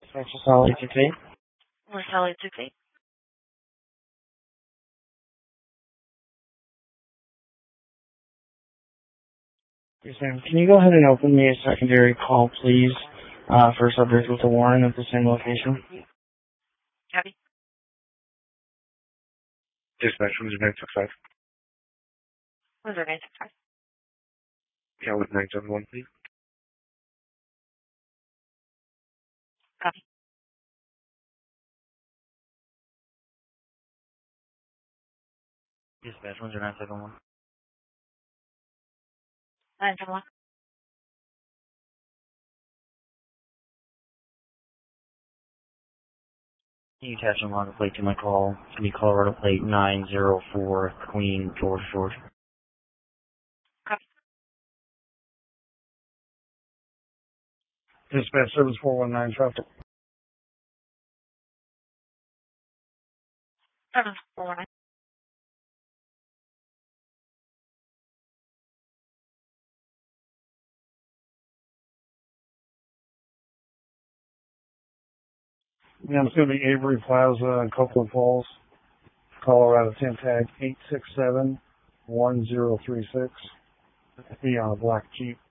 Central Solid 68. We're Solid 68. Yes, ma'am. Can you go ahead and open me a secondary call, please, for a subject with a warrant at the same location? Copy. Dispatch 965. Was there 965? Yeah, with 971, please. Copy. Dispatch 971. 971. Can you attach a log plate to my call? It's going to be Colorado plate 904 Queen, George. Copy. Dispatch service 419 traffic. 749. Yeah, it's going to be Avery Plaza in Copeland Falls, Colorado, 10 tag 8671036. Be on a black Jeep.